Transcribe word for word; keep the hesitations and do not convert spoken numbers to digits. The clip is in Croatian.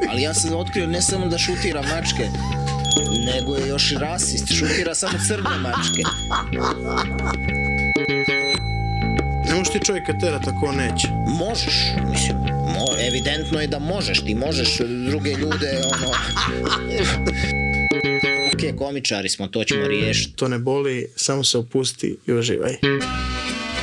Ali ja sam otkrio ne samo da šutira mačke, nego je još i rasist, šutira samo crne mačke. Ne možeš ti čovjeka terat ako on neće. Možeš, mislim, mo- evidentno je da možeš, ti možeš druge ljude, ono... Ok, komičari smo, to ćemo riješiti. To ne boli, samo se opusti i uživaj.